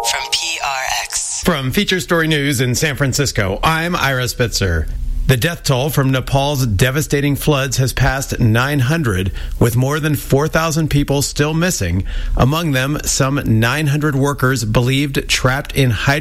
from PRX. From Feature Story News in San Francisco, I'm Ira Spitzer. The death toll from Nepal's devastating floods has passed 900, with more than 4,000 people still missing, among them some 900 workers believed trapped in